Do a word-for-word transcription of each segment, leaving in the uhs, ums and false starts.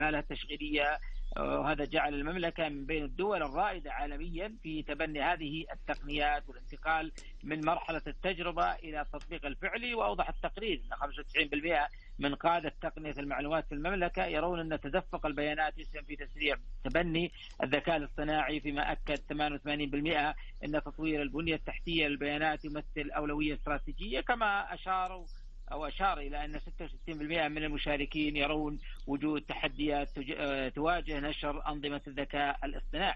الأعمال التشغيلية، وهذا جعل المملكة من بين الدول الرائدة عالميا في تبني هذه التقنيات والانتقال من مرحلة التجربة إلى التطبيق الفعلي. وأوضح التقرير أن خمسة وتسعين بالمئة من قادة تقنية المعلومات في المملكة يرون أن تدفق البيانات يسهم في تسريع تبني الذكاء الاصطناعي، فيما أكد ثمانية وثمانين بالمئة أن تطوير البنية التحتية للبيانات يمثل أولوية استراتيجية. كما أشاروا أو أشار إلى أن ستة وستين بالمئة من المشاركين يرون وجود تحديات تواجه نشر أنظمة الذكاء الاصطناعي.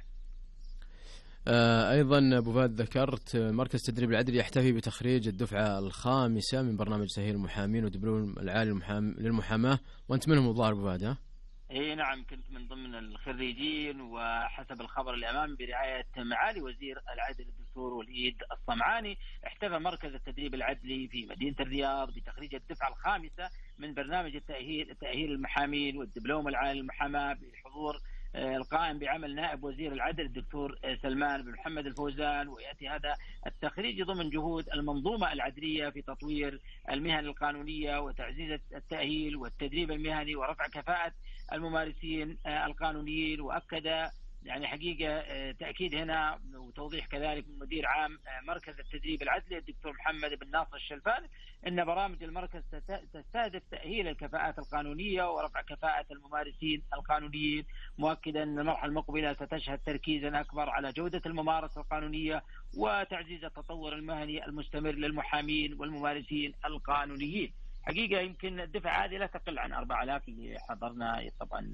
أيضا أبو فهد ذكرت مركز تدريب العدلي يحتفي بتخريج الدفعة الخامسة من برنامج تأهيل المحامين ودبلوم العالي للمحاماة، وأنت منهم الظاهر أبو فهد. ها؟ اي نعم، كنت من ضمن الخريجين، وحسب الخبر اللي امامي برعايه معالي وزير العدل الدكتور وليد الصمعاني احتفى مركز التدريب العدلي في مدينه الرياض بتخريج الدفعه الخامسه من برنامج التاهيل تاهيل المحامين والدبلوم العالي للمحاماه بحضور القائم بعمل نائب وزير العدل الدكتور سلمان بن محمد الفوزان. ويأتي هذا التخريج ضمن جهود المنظومة العدلية في تطوير المهن القانونية وتعزيز التأهيل والتدريب المهني ورفع كفاءة الممارسين القانونيين. وأكد يعني حقيقة تأكيد هنا وتوضيح كذلك من مدير عام مركز التدريب العدلي الدكتور محمد بن ناصر الشلفاني أن برامج المركز تستهدف تأهيل الكفاءات القانونية ورفع كفاءة الممارسين القانونيين، مؤكدا أن المرحلة المقبلة ستشهد تركيزا أكبر على جودة الممارسة القانونية وتعزيز التطور المهني المستمر للمحامين والممارسين القانونيين. حقيقة يمكن الدفعة هذه لا تقل عن أربعة آلاف اللي حضرنا طبعا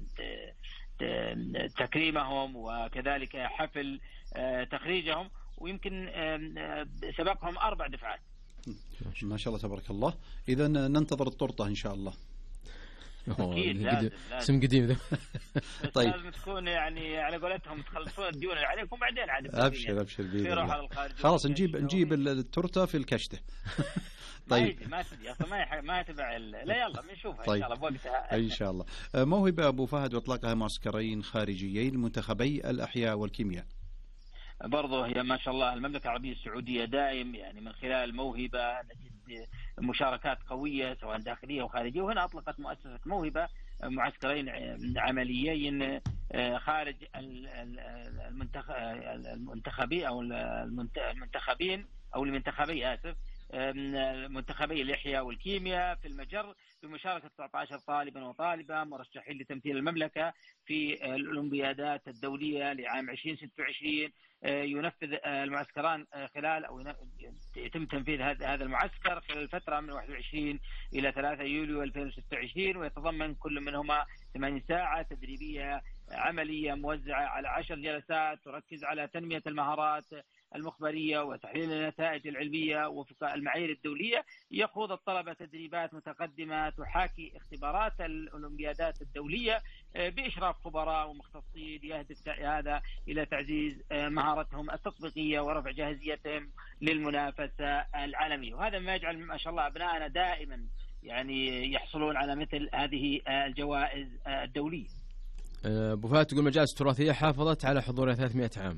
تكريمهم وكذلك حفل تخريجهم، ويمكن سبقهم أربع دفعات. ما شاء الله تبارك الله. إذا ننتظر الطرطة إن شاء الله. أكيد لازم اسم قديم ذا. طيب لازم تكون يعني على قولتهم تخلصون الديون اللي عليكم بعدين عاد أبشر أبشر بإذن خلاص نجيب نجيب التورتة في الكشتة. طيب ما تدري اصلا ما ما تبع لا يلا بنشوفها طيب. ان شاء الله بوقتها ان شاء الله. موهبة ابو فهد واطلاقها معسكرين خارجيين منتخبي الاحياء والكيمياء. برضه هي ما شاء الله المملكة العربية السعودية دائم يعني من خلال موهبة نجد مشاركات قوية سواء داخلية وخارجية، وهنا أطلقت مؤسسة موهبة معسكرين عمليين خارج المنتخبي أو المنتخبين أو المنتخبي آسف منتخبي الإحياء والكيمياء في المجر بمشاركة تسعة عشر طالبا وطالبة مرشحين لتمثيل المملكة في الأولمبيادات الدولية لعام ألفين وستة وعشرين. ينفذ المعسكران خلال أو يتم تنفيذ هذا المعسكر خلال الفترة من واحد وعشرين إلى ثلاثة يوليو ألفين وستة وعشرين، ويتضمن كل منهما ثمانين ساعة تدريبية عملية موزعة على عشر جلسات تركز على تنمية المهارات المخبرية وتحليل النتائج العلمية وفق المعايير الدولية. يخوض الطلبة تدريبات متقدمة تحاكي اختبارات الأولمبيادات الدولية بإشراف خبراء ومختصين، يهدف هذا إلى تعزيز مهارتهم التطبيقية ورفع جاهزيتهم للمنافسة العالمية. وهذا ما يجعل ما شاء الله أبنائنا دائما يعني يحصلون على مثل هذه الجوائز الدولية. أبو فهد تقول مجالس التراثية حافظت على حضورها ثلاثمائة عام.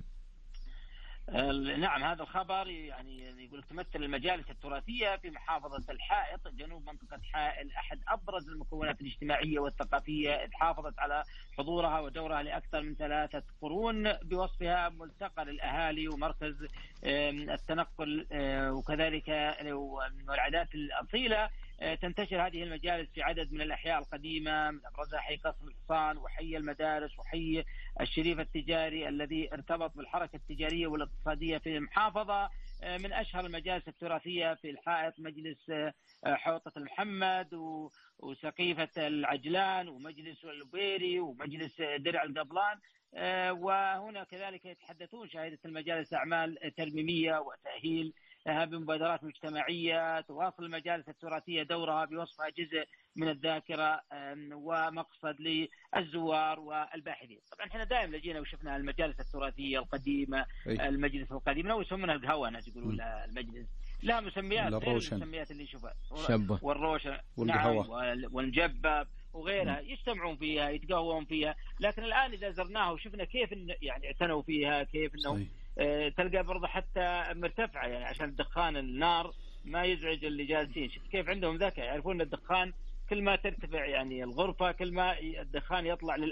نعم هذا الخبر يعني يقول تمثل المجالس التراثية في محافظة الحائط جنوب منطقة حائل أحد أبرز المكونات الاجتماعية والثقافية، إذ حافظت على حضورها ودورها لأكثر من ثلاثة قرون بوصفها ملتقى للأهالي ومركز التنقل وكذلك والعادات الأصيلة. تنتشر هذه المجالس في عدد من الأحياء القديمة من أبرزها حي قصر الحصان وحي المدارس وحي الشريف التجاري الذي ارتبط بالحركة التجارية والاقتصادية في المحافظة. من أشهر المجالس التراثية في الحائط مجلس حوطة المحمد وسقيفة العجلان ومجلس اللبيري ومجلس درع القبلان، وهنا كذلك يتحدثون شهادة المجالس أعمال ترميمية وتأهيل بمبادرات مجتمعية. تواصل المجالس التراثية دورها بوصفها جزء من الذاكرة ومقصد للزوار والباحثين. طبعا احنا دائما لجينا وشفنا المجالس التراثية القديمة أي. المجلس القديم لو يسمونها القهوة ناس يقولون المجلس لها مسميات غير المسميات اللي نشوفها والروشن نعم والمجبب وغيرها يجتمعون فيها يتقهون فيها، لكن الآن إذا زرناها وشفنا كيف يعني اعتنوا فيها كيف انه أه تلقى برضه حتى مرتفعة يعني عشان الدخان النار ما يزعج اللي جالسين. شوف كيف عندهم ذكاء يعرفون الدخان كل ما ترتفع يعني الغرفة كل ما الدخان يطلع لل